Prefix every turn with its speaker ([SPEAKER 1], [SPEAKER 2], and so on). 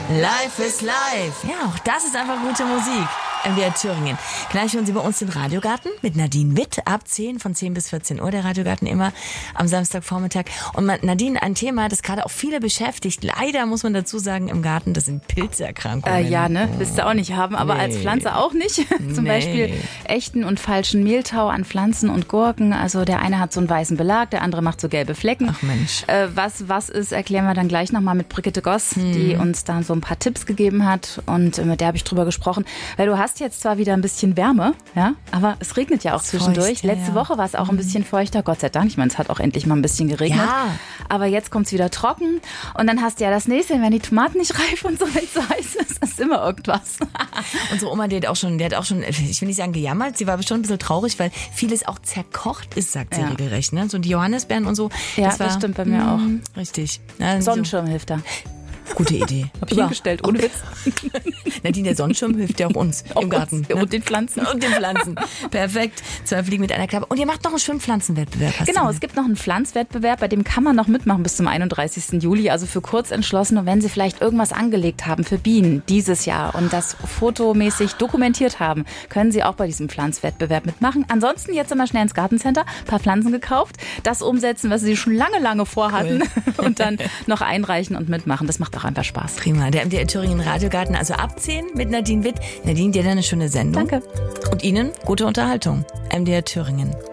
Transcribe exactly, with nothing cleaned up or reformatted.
[SPEAKER 1] Life is life. Ja, auch das ist einfach gute Musik. M D R Thüringen. Gleich hören Sie bei uns den Radiogarten mit Nadine Witt ab zehn, von zehn bis vierzehn Uhr. Der Radiogarten immer am Samstagvormittag. Und Nadine, ein Thema, das gerade auch viele beschäftigt. Leider muss man dazu sagen, im Garten, das sind Pilzerkrankungen.
[SPEAKER 2] Äh, ja, ne? Willst du auch nicht haben, aber nee. Als Pflanze auch nicht. Zum nee. Beispiel echten und falschen Mehltau an Pflanzen und Gurken. Also der eine hat so einen weißen Belag, der andere macht so gelbe Flecken.
[SPEAKER 1] Ach Mensch.
[SPEAKER 2] Äh, was was ist, erklären wir dann gleich nochmal mit Brigitte Goss, hm. die uns dann so ein paar Tipps gegeben hat. Und äh, mit der habe ich drüber gesprochen. Weil du hast jetzt zwar wieder ein bisschen Wärme, ja, aber es regnet ja auch zwischendurch.
[SPEAKER 1] Feucht, ja,
[SPEAKER 2] Letzte
[SPEAKER 1] ja.
[SPEAKER 2] Woche war es auch ein bisschen feuchter, Gott sei Dank. Ich meine, es hat auch endlich mal ein bisschen geregnet.
[SPEAKER 1] Ja.
[SPEAKER 2] Aber jetzt kommt es wieder trocken und dann hast du ja das nächste, wenn die Tomaten nicht reif und so, wenn es so heiß ist, ist immer irgendwas.
[SPEAKER 1] Unsere Oma, die hat auch schon, die hat auch schon, ich will nicht sagen gejammert, sie war bestimmt ein bisschen traurig, weil vieles auch zerkocht ist, sagt sie ja. regelrecht. Ne? So die Johannisbeeren und so.
[SPEAKER 2] Ja,
[SPEAKER 1] das, war,
[SPEAKER 2] das stimmt bei mir mh, auch.
[SPEAKER 1] Richtig. Ja,
[SPEAKER 2] Sonnenschirm so. Hilft da.
[SPEAKER 1] Gute Idee.
[SPEAKER 2] Hab ich hingestellt, ohne Witz.
[SPEAKER 1] Nadine, der Sonnenschirm hilft ja auch uns auch im Garten.
[SPEAKER 2] Uns. Ne? Und den Pflanzen.
[SPEAKER 1] Und den Pflanzen. Perfekt. Zwei Fliegen mit einer Klappe. Und ihr macht noch einen Schwimmpflanzenwettbewerb.
[SPEAKER 2] Genau, es gibt noch einen Pflanzwettbewerb, bei dem kann man noch mitmachen bis zum einunddreißigsten Juli. Also für Kurzentschlossene, wenn Sie vielleicht irgendwas angelegt haben für Bienen dieses Jahr und das fotomäßig dokumentiert haben, können Sie auch bei diesem Pflanzwettbewerb mitmachen. Ansonsten jetzt immer schnell ins Gartencenter, ein paar Pflanzen gekauft, das umsetzen, was Sie schon lange, lange vorhatten cool. und dann noch einreichen und mitmachen. Das macht auch einfach Spaß.
[SPEAKER 1] Prima. Der M D R Thüringen Radiogarten, also ab zehn mit Nadine Witt. Nadine, dir dann eine schöne Sendung.
[SPEAKER 2] Danke.
[SPEAKER 1] Und Ihnen gute Unterhaltung. M D R Thüringen.